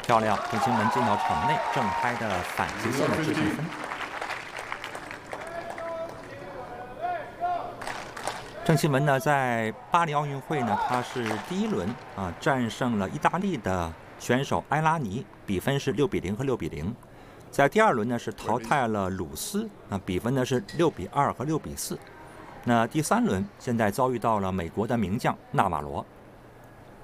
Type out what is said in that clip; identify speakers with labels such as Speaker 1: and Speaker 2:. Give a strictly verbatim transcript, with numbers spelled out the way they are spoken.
Speaker 1: 漂亮！郑钦文进到场内，正拍的反极限的制胜分。郑钦文呢，在巴黎奥运会呢，他是第一轮啊战胜了意大利的选手埃拉尼，比分是六比零和六比零。在第二轮呢是淘汰了鲁斯，啊比分呢是六比二和六比四。那第三轮现在遭遇到了美国的名将纳瓦罗。